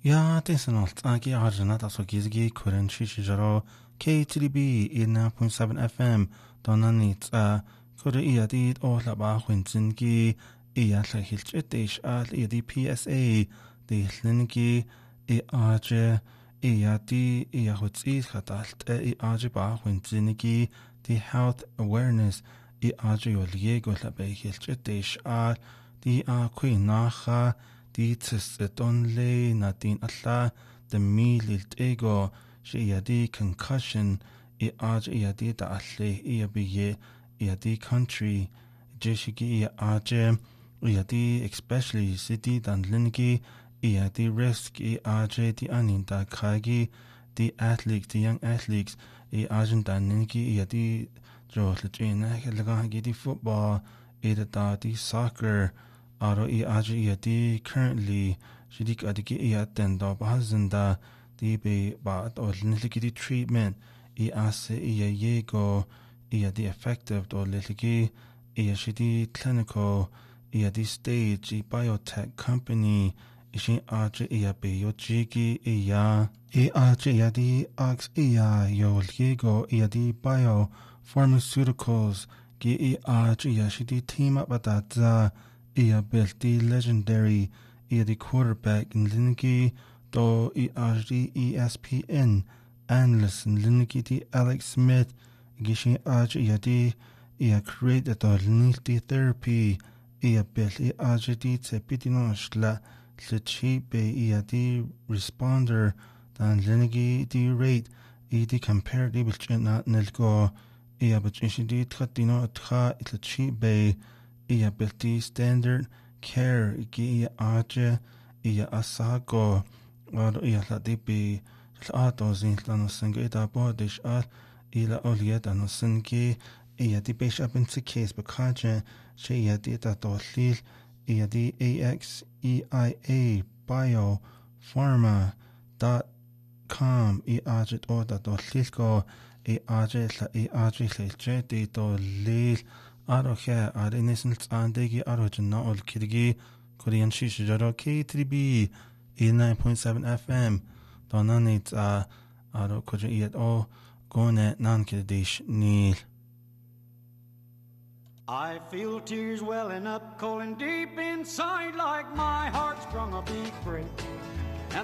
Ja, det är något. Agi arjuna taso gizgi kuren shishijaro K3B 1.7 FM donanit kure iadid o laba khwinzingi iya llahilch etish al iadi PSA di hlingi aje iadi iya hwtsi khatalt aje ba khwinzingi di health awareness aje yoliego laba hilch etish al di kwinacha di tsitonle nadin alla the mililt ego she di concussion aje da alle biye di country jeshigi aje di especially city dan lingi di risk aje di aninda kagi the athletes the young athletes ajen dan lingi di jo lechina laga di football da di soccer aro aje di currently shidik adiki tendo bazinda di be ba or lingi di treatment ase yego the effective do ligi shidi clinical the stage biotech company ishin aje be yojigi aje the ox yo lego the bio pharmaceuticals gi aje shidi team up at built the legendary the quarterback in lingi do aje ESPN analyst in lingi the Alex Smith gishin aje the created the lingi therapy built aje the tepitino shla lechi be the responder dan lingi the rate the comparative chena nelgo bachin di tratino tra lechi be built the standard care gi aje asago or la de be atos in lano sangue da bodish al ila oliet ano sangue the base up into case bakaje she di da dolil the AXEIA bio pharma.com aje o da dolil go aje la aje leche de dolil aroche arinesnels andegi arojna ol kirgi korean shishijaro K3B 89.7 FM donanit aro koje iet o gone nankedish nil. I feel tears welling up, calling deep inside like my heart's sprung a big break.